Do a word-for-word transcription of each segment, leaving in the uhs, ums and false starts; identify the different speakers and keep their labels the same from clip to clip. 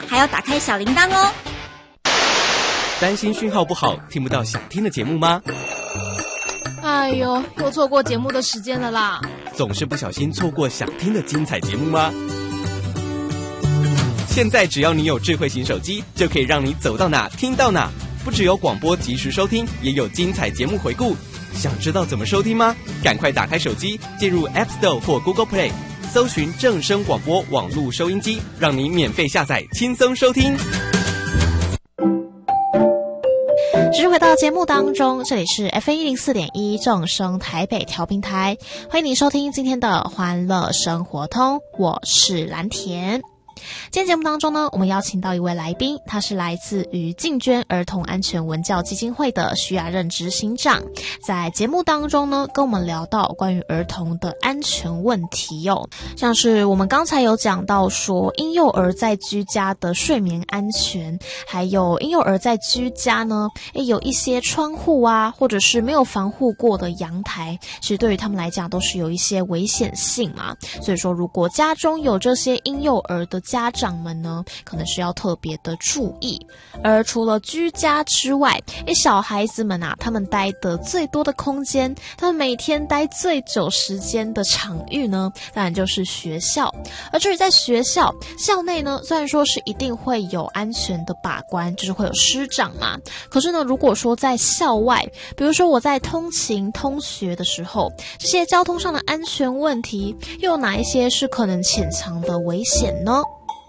Speaker 1: 还要打开小铃铛哦。
Speaker 2: 担心讯号不好，听不到想听的节目吗？
Speaker 3: 哎呦，又错过节目的时间了啦！
Speaker 2: 总是不小心错过想听的精彩节目吗？现在只要你有智慧型手机，就可以让你走到哪听到哪。不只有广播及时收听，也有精彩节目回顾。想知道怎么收听吗？赶快打开手机，进入 App Store 或 Google Play， 搜寻正声广播网络收音机，让你免费下载，轻松收听。
Speaker 3: 继续回到节目当中，这里是 F M 一零四点一 正声台北调频台，欢迎您收听今天的欢乐生活通，我是蓝田。今天节目当中呢，我们邀请到一位来宾，他是来自于进捐儿童安全文教基金会的徐雅任执行长。在节目当中呢，跟我们聊到关于儿童的安全问题哦，像是我们刚才有讲到说，婴幼儿在居家的睡眠安全，还有婴幼儿在居家呢，诶有一些窗户啊，或者是没有防护过的阳台，其实对于他们来讲都是有一些危险性嘛。所以说，如果家中有这些婴幼儿的家长们呢，可能是要特别的注意。而除了居家之外，诶小孩子们啊，他们待的最多的空间，他们每天待最久时间的场域呢，当然就是学校。而至于在学校校内呢，虽然说是一定会有安全的把关，就是会有师长嘛，可是呢，如果说在校外，比如说我在通勤通学的时候，这些交通上的安全问题又有哪一些是可能潜藏的危险呢？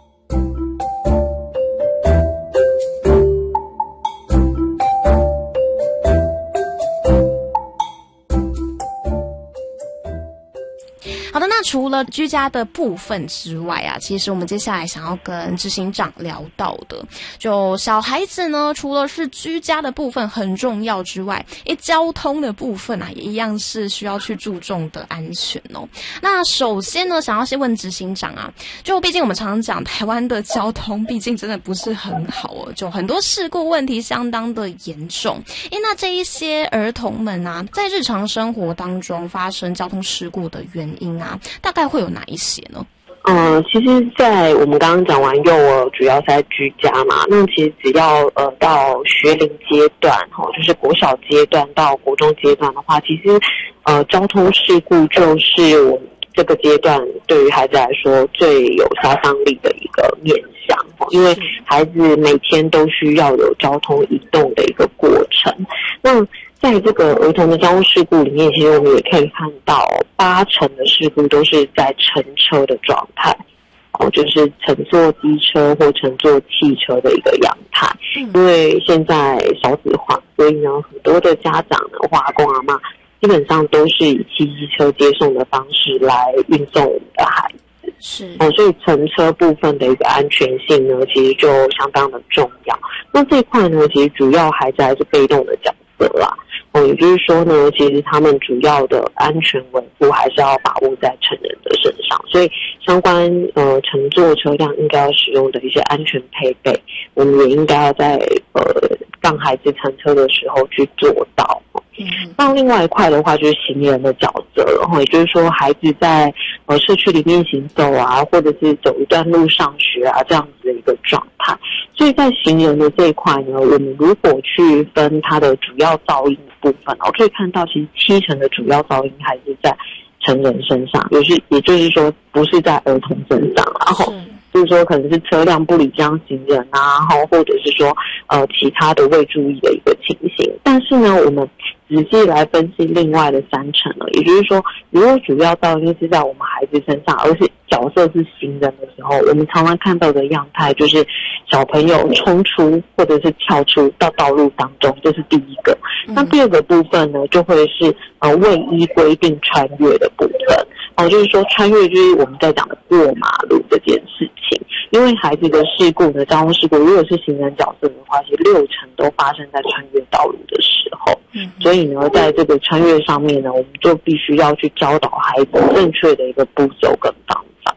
Speaker 3: 好的，那除了居家的部分之外啊，其实我们接下来想要跟执行长聊到的，就小孩子呢，除了是居家的部分很重要之外，诶，交通的部分啊，也一样是需要去注重的安全哦。那首先呢，想要先问执行长啊，就毕竟我们常常讲台湾的交通，毕竟真的不是很好哦，就很多事故问题相当的严重。诶，那这一些儿童们啊，在日常生活当中发生交通事故的原因啊，大概会有哪一些呢？
Speaker 4: 呃，其实在我们刚刚讲完幼儿主要是在居家嘛，那其实只要呃到学龄阶段齁，就是国小阶段到国中阶段的话，其实呃交通事故就是我们这个阶段对于孩子来说最有杀伤力的一个面向，因为孩子每天都需要有交通移动的一个过程。那在这个儿童的交通事故里面，其实我们也可以看到八成的事故都是在乘车的状态，哦，就是乘坐机车或乘坐汽车的一个样态。因为现在少子化，所以呢，很多的家长呢，或阿公阿嬷，基本上都是以骑机车接送的方式来运送我们的孩子。
Speaker 3: 是
Speaker 4: 哦，所以乘车部分的一个安全性呢，其实就相当的重要。那这一块呢，其实主要孩子还是被动的角色啦。哦，也就是说呢，其实他们主要的安全维护还是要把握在成人的身上，所以相关呃乘坐车辆应该要使用的一些安全配备，我们也应该要在呃让孩子乘车的时候去做到。嗯，那另外一块的话就是行人的角色，然后也就是说孩子在呃社区里面行走啊，或者是走一段路上学啊这样子的一个状态。所以在行人的这一块呢，我们如果去分它的主要噪音的部分，我可以看到其实七成的主要噪音还是在成人身上，也是也就是说不是在儿童身上，然后就是说可能是车辆不礼让行人啊，然后或者是说呃其他的未注意的一个情形。但是呢，我们仔细来分析另外的三成了，也就是说，如果主要噪音是在我们孩子身上，而是角色是行人的时候，我们常常看到的样态就是小朋友冲出或者是跳出到道路当中，这是第一个。那第二个部分呢，就会是呃未依规定穿越的部分。哦，就是说穿越就是我们在讲的过马路这件事情。因为孩子的事故呢，交通事故如果是行人角色的话，其实六成都发生在穿越道路的时候。嗯，所以呢，在这个穿越上面呢，我们就必须要去教导孩子正确的一个步骤跟方法。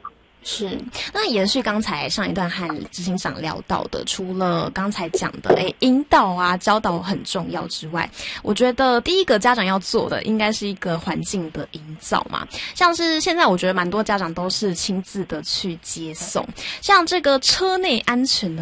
Speaker 1: 是，那延续刚才上一段和执行长聊到的，除了刚才讲的诶引导啊教导很重要之外，我觉得第一个家长要做的应该是一个环境的营造嘛。像是现在我觉得蛮多家长都是亲自的去接送，像这个车内安全的